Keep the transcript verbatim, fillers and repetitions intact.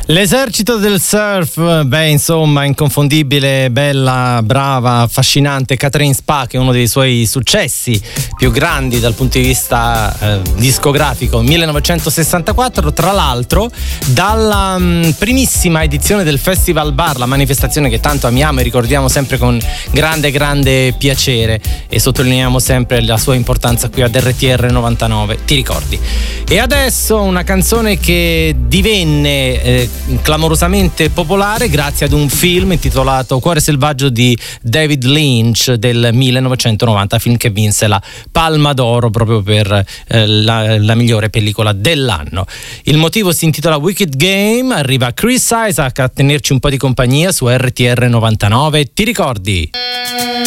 L'esercito del surf, beh insomma inconfondibile, bella, brava, affascinante Catherine Spaak, è uno dei suoi successi più grandi dal punto di vista eh, discografico, millenovecentosessantaquattro, tra l'altro dalla mh, primissima edizione del Festival Bar, la manifestazione che tanto amiamo e ricordiamo sempre con grande grande piacere e sottolineiamo sempre la sua importanza qui ad R T R novantanove, ti ricordi? E adesso una canzone che divenne eh, clamorosamente popolare grazie ad un film intitolato Cuore selvaggio di David Lynch del millenovecentonovanta, film che vinse la Palma d'Oro proprio per eh, la, la migliore pellicola dell'anno. Il motivo si intitola Wicked Game, arriva Chris Isaak a tenerci un po' di compagnia su R T R novantanove, ti ricordi?